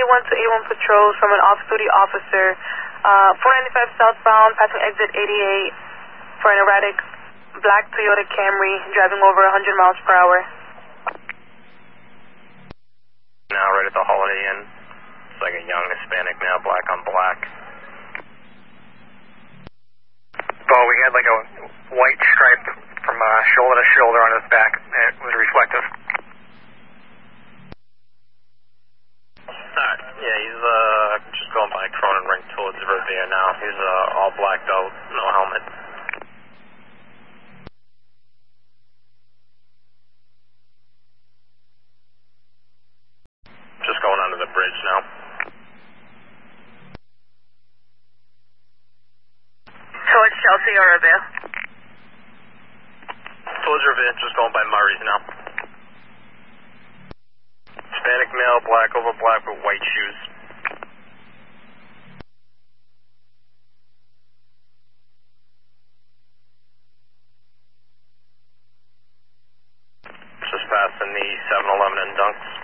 A1 to A1 patrols from an off-duty officer. 495 southbound, passing exit 88 for an erratic black Toyota Camry driving over 100 miles per hour. Now right at the Holiday Inn. It's like a young Hispanic male, black on black. Oh, we had like a white stripe from shoulder to shoulder on his back, and it was reflective. Alright, yeah, he's just going by Cronin Ring towards Revere now. He's all blacked out, no helmet. Just going under the bridge now. Towards Chelsea or Revere? Towards Revere, just going by Murray's now. Hispanic male, black over black with white shoes. Just passing the 7-Eleven in Dunks.